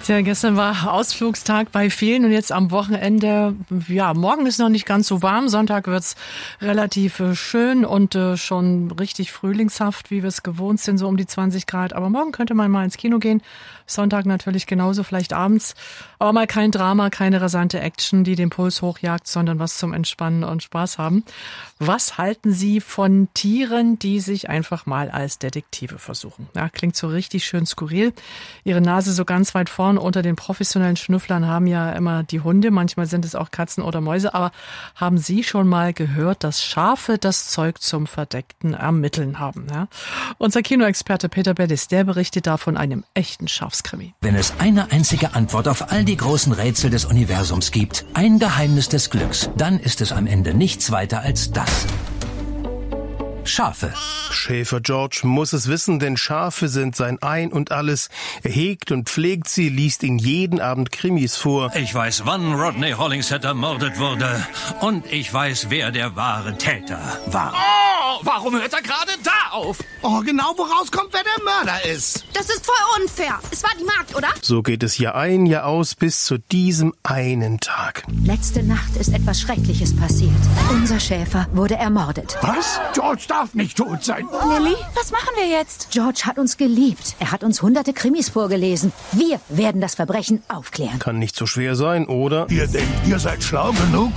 Tja, gestern war Ausflugstag bei vielen und jetzt am Wochenende, ja, morgen ist noch nicht ganz so warm, Sonntag wird's relativ schön und schon richtig frühlingshaft, wie wir es gewohnt sind, so um die 20 Grad. Aber morgen könnte man mal ins Kino gehen, Sonntag natürlich genauso, vielleicht abends. Aber mal kein Drama, keine rasante Action, die den Puls hochjagt, sondern was zum Entspannen und Spaß haben. Was halten Sie von Tieren, die sich einfach mal als Detektive versuchen? Ja, klingt so richtig schön skurril. Ihre Nase so ganz weit vorn unter den professionellen Schnüfflern haben ja immer die Hunde, manchmal sind es auch Katzen oder Mäuse. Aber haben Sie schon mal gehört, dass Schafe das Zeug zum verdeckten Ermitteln haben? Ja? Unser Kinoexperte Peter Bellis, der berichtet da von einem echten Schafskrimi. Wenn es eine einzige Antwort auf all die großen Rätsel des Universums gibt, ein Geheimnis des Glücks, dann ist es am Ende nichts weiter als das. Schafe. Schäfer George muss es wissen, denn Schafe sind sein Ein und Alles. Er hegt und pflegt sie, liest ihnen jeden Abend Krimis vor. Ich weiß, wann Rodney Hollingshead ermordet wurde. Und ich weiß, wer der wahre Täter war. Oh, warum hört er gerade da auf? Oh, genau, woraus kommt, wer der Mörder ist. Das ist voll unfair. Es war die Magd, oder? So geht es Jahr ein, Jahr aus, bis zu diesem einen Tag. Letzte Nacht ist etwas Schreckliches passiert. Unser Schäfer wurde ermordet. Was? George darf nicht tot sein. Lilly, was machen wir jetzt? George hat uns geliebt. Er hat uns hunderte Krimis vorgelesen. Wir werden das Verbrechen aufklären. Kann nicht so schwer sein, oder? Ihr denkt, ihr seid schlau genug?